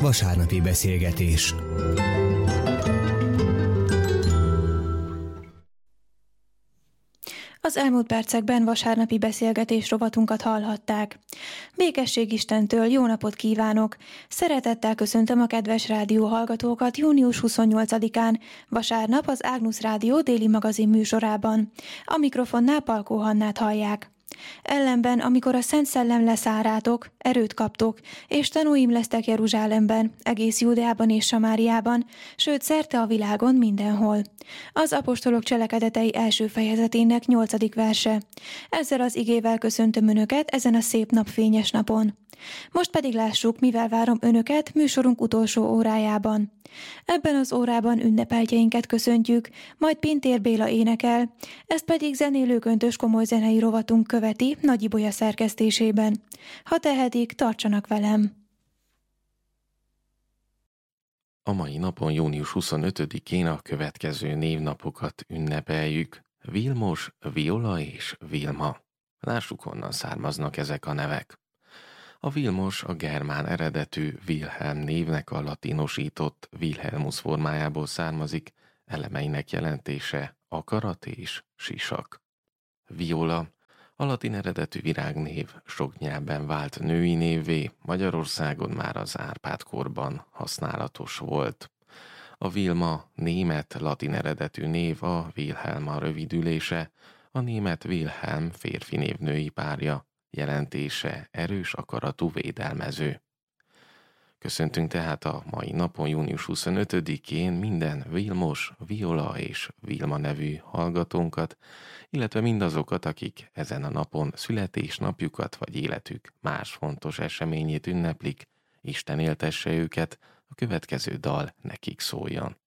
Vasárnapi beszélgetés. Az elmúlt percekben vasárnapi beszélgetés rovatunkat hallhatták. Békesség Istentől, jó napot kívánok! Szeretettel köszöntöm a kedves rádió hallgatókat június 28-án, vasárnap az Ágnusz Rádió déli magazin műsorában. A mikrofonnál Palkó Hannát hallják. Ellenben, amikor a Szent Szellem leszáll rátok, erőt kaptok, és tanúim lesztek Jeruzsálemben, egész Júdeában és Samáriában, sőt szerte a világon mindenhol. Az apostolok cselekedetei első fejezetének 8. verse. Ezzel az igével köszöntöm Önöket ezen a szép napfényes napon. Most pedig lássuk, mivel várom Önöket műsorunk utolsó órájában. Ebben az órában ünnepeltjeinket köszöntjük, majd Pintér Béla énekel, ezt pedig zenélőköntös komoly zenei rovatunk követi Nagy Ibolya szerkesztésében. Ha tehetik, tartsanak velem! A mai napon, június 25-én a következő névnapokat ünnepeljük. Vilmos, Viola és Vilma. Lássuk, honnan származnak ezek a nevek. A Vilmos a germán eredetű Wilhelm névnek a latinosított Wilhelmus formájából származik, elemeinek jelentése akarat és sisak. Viola a latin eredetű virágnév sok nyelven vált női névvé, Magyarországon már az Árpád-korban használatos volt. A Vilma német latin eredetű név, a Wilhelma rövidülése, a német Wilhelm férfi név női párja, jelentése erős akaratú védelmező. Köszöntünk tehát a mai napon, június 25-én minden Vilmos, Viola és Vilma nevű hallgatónkat, illetve mindazokat, akik ezen a napon születésnapjukat vagy életük más fontos eseményét ünneplik. Isten éltesse őket, a következő dal nekik szóljon.